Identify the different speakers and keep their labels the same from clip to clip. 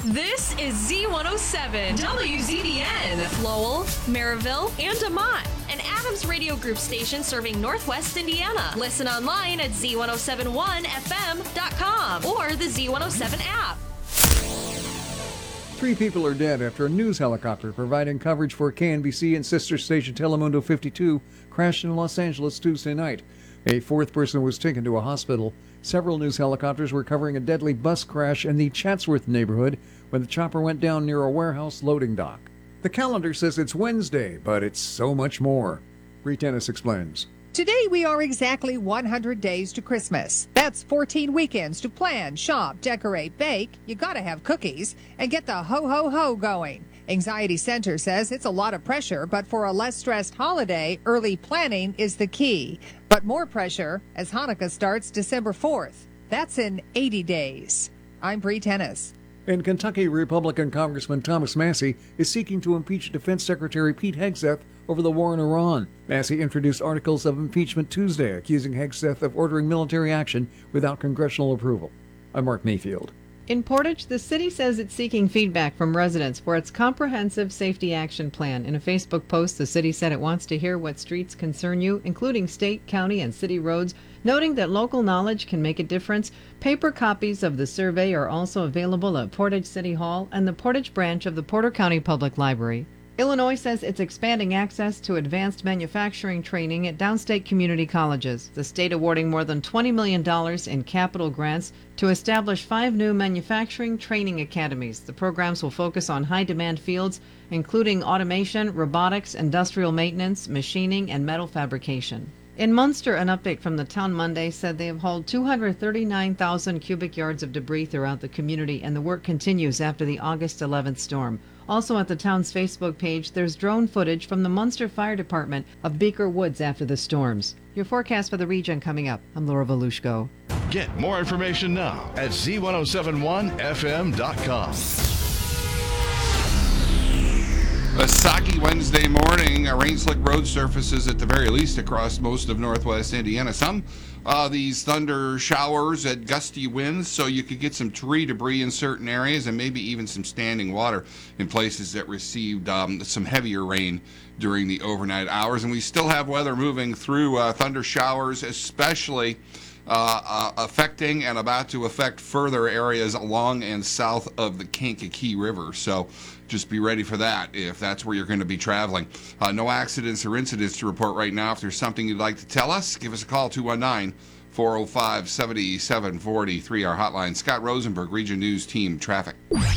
Speaker 1: This is Z107 WZBN, Lowell, Maryville, and Amont, an Adams Radio Group station serving Northwest Indiana. Listen online at z1071fm.com or the Z107 app.
Speaker 2: 3 people are dead after a news helicopter providing coverage for KNBC and sister station Telemundo 52 crashed in Los Angeles Tuesday night. A 4th person was taken to a hospital. Several news helicopters were covering a deadly bus crash in the Chatsworth neighborhood when the chopper went down near a warehouse loading dock. The calendar says it's Wednesday, but it's so much more. Bree Tennis explains.
Speaker 3: Today we are exactly 100 days to Christmas. That's 14 weekends to plan, shop, decorate, bake. You gotta have cookies and get the ho-ho-ho going. Anxiety Center says it's a lot of pressure, but for a less stressed holiday, early planning is the key. But more pressure as Hanukkah starts December 4th. That's in 80 days. I'm Bree Tennis.
Speaker 2: In Kentucky, Republican Congressman Thomas Massie is seeking to impeach Defense Secretary Pete Hegseth over the war in Iran. Massie introduced articles of impeachment Tuesday, accusing Hegseth of ordering military action without congressional approval. I'm Mark Mayfield.
Speaker 4: In Portage, the city says it's seeking feedback from residents for its comprehensive safety action plan. In a Facebook post, the city said it wants to hear what streets concern you, including state, county, and city roads, noting that local knowledge can make a difference. Paper copies of the survey are also available at Portage City Hall and the Portage branch of the Porter County Public Library. Illinois says it's expanding access to advanced manufacturing training at downstate community colleges. The state awarding more than $20 million in capital grants to establish 5 new manufacturing training academies. The programs will focus on high-demand fields, including automation, robotics, industrial maintenance, machining, and metal fabrication. In Munster, an update from the town Monday said they have hauled 239,000 cubic yards of debris throughout the community, and the work continues after the August 11th storm. Also at the town's Facebook page, there's drone footage from the Munster Fire Department of Beaker Woods after the storms. Your forecast for the region coming up. I'm Laura Volushko.
Speaker 5: Get more information now at z1071fm.com.
Speaker 6: A soggy Wednesday morning, rain-slick road surfaces at the very least across most of northwest Indiana. Some these thunder showers and gusty winds, so you could get some tree debris in certain areas and maybe even some standing water in places that received some heavier rain during the overnight hours. And we still have weather moving through thunder showers, especially affecting and about to affect further areas along and south of the Kankakee River. So just be ready for that if that's where you're going to be traveling. No accidents or incidents to report right now. If there's something you'd like to tell us, give us a call, 219-405-7743, our hotline. Scott Rosenberg, Region News Team Traffic.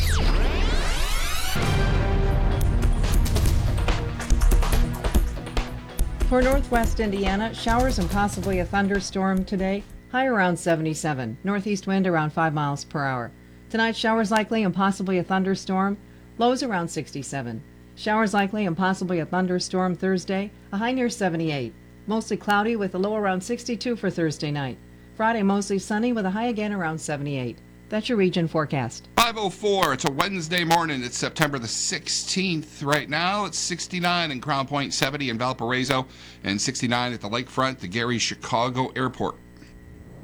Speaker 4: For northwest Indiana, showers and possibly a thunderstorm today. High around 77. Northeast wind around 5 miles per hour. Tonight, showers likely and possibly a thunderstorm. Lows around 67. Showers likely and possibly a thunderstorm Thursday. A high near 78. Mostly cloudy with a low around 62 for Thursday night. Friday, mostly sunny with a high again around 78. That's your region forecast.
Speaker 6: 5:04. It's a Wednesday morning. It's September the 16th. Right now, it's 69 in Crown Point, 70 in Valparaiso, and 69 at the lakefront, the Gary Chicago Airport.